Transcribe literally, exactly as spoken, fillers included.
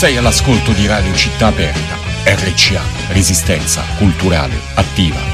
Sei all'ascolto di Radio Città Aperta, R C A, Resistenza Culturale Attiva.